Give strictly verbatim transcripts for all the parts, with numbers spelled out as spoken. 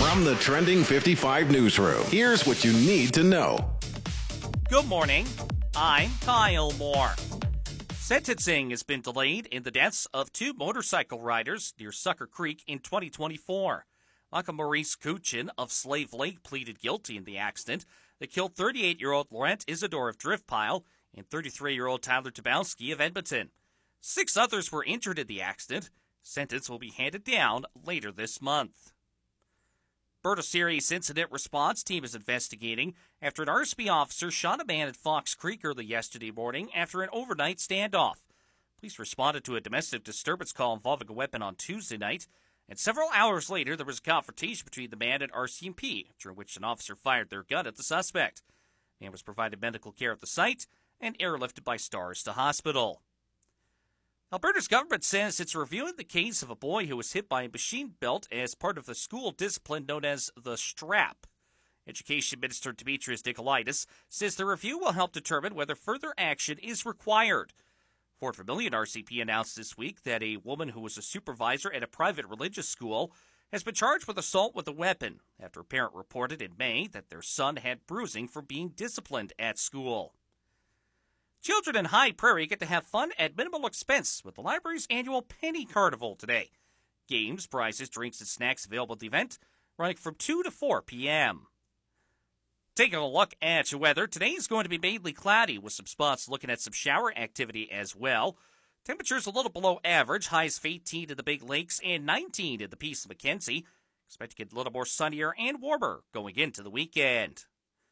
From the Trending fifty-five newsroom, here's what you need to know. Good morning. I'm Kyle Moore. Sentencing has been delayed in the deaths of two motorcycle riders near Sucker Creek in twenty twenty-four. Michael Maurice Kuchin of Slave Lake pleaded guilty in the accident that killed thirty-eight-year-old Laurent Isidore of Driftpile and thirty-three-year-old Tyler Tabowski of Edmonton. Six others were injured in the accident. Sentence will be handed down later this month. Alberta Serious Incident Response Team is investigating after an R S P officer shot a man at Fox Creek early yesterday morning after an overnight standoff. Police responded to a domestic disturbance call involving a weapon on Tuesday night, and several hours later there was a confrontation between the man and R C M P, during which an officer fired their gun at the suspect. The man was provided medical care at the site and airlifted by Stars to hospital. Alberta's government says it's reviewing the case of a boy who was hit by a machine belt as part of the school discipline known as the strap. Education Minister Demetrius Nicolaitis says the review will help determine whether further action is required. Fort Vermilion R C P announced this week that a woman who was a supervisor at a private religious school has been charged with assault with a weapon after a parent reported in May that their son had bruising from being disciplined at school. Children in High Prairie get to have fun at minimal expense with the library's annual Penny Carnival today. Games, prizes, drinks, and snacks available at the event, running from two to four p.m. Taking a look at your weather, today is going to be mainly cloudy with some spots looking at some shower activity as well. Temperatures a little below average, highs of eighteen in the Big Lakes and nineteen in the Peace of Mackenzie. Expect to get a little more sunnier and warmer going into the weekend.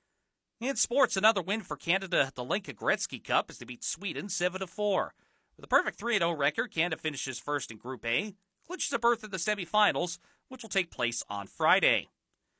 In sports, another win for Canada at the Lenka Gretzky Cup as they beat Sweden seven to four. With a perfect three and oh record, Canada finishes first in Group A, clinches a berth in the semifinals, which will take place on Friday.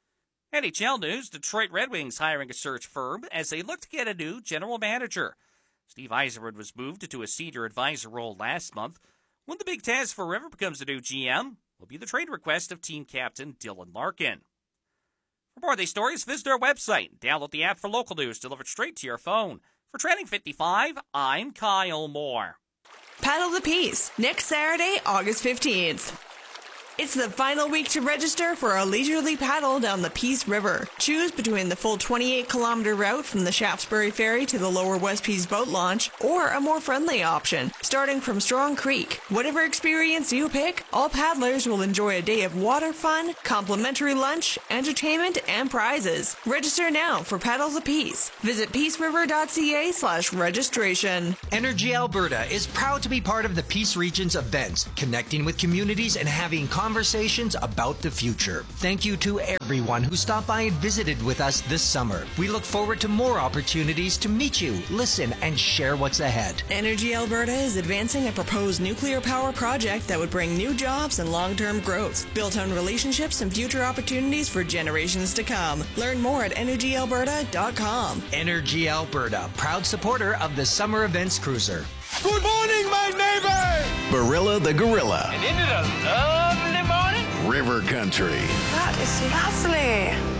N H L news, Detroit Red Wings hiring a search firm as they look to get a new general manager. Steve Yzerman was moved into a senior advisor role last month. When the big task for River becomes the new G M, will be the trade request of team captain Dylan Larkin. For more of these stories, visit our website. Download the app for local news delivered straight to your phone. For Trending fifty-five, I'm Kyle Moore. Paddle the Peace, next Saturday, August fifteenth. It's the final week to register for a leisurely paddle down the Peace River. Choose between the full twenty-eight kilometer route from the Shaftesbury Ferry to the Lower West Peace boat launch, or a more friendly option, starting from Strong Creek. Whatever experience you pick, all paddlers will enjoy a day of water fun, complimentary lunch, entertainment, and prizes. Register now for Paddle the Peace. Visit peaceriver.ca slash registration. Energy Alberta is proud to be part of the Peace Region's events, connecting with communities and having conversations Conversations about the future. Thank you to everyone who stopped by and visited with us this summer. We look forward to more opportunities to meet you, listen, and share what's ahead. Energy Alberta is advancing a proposed nuclear power project that would bring new jobs and long-term growth, built on relationships and future opportunities for generations to come. Learn more at energy alberta dot com. Energy Alberta, proud supporter of the Summer Events Cruiser. Good morning, my neighbor! Barilla the Gorilla. And isn't it a lovely morning? River Country. That is lovely.